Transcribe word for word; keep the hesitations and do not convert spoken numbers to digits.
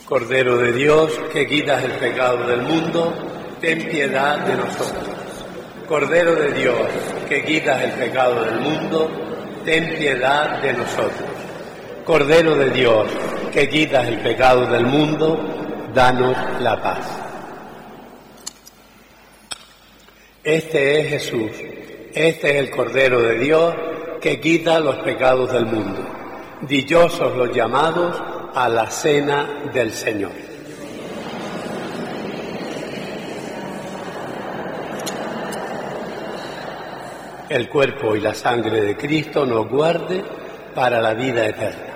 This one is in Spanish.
Cordero de Dios, que quitas el pecado del mundo, ten piedad de nosotros. Cordero de Dios, que quitas el pecado del mundo, ten piedad de nosotros. Cordero de Dios, que quitas el pecado del mundo, danos la paz. Este es Jesús, este es el Cordero de Dios, que quita los pecados del mundo. Dichosos los llamados a la cena del Señor. El cuerpo y la sangre de Cristo nos guarde para la vida eterna.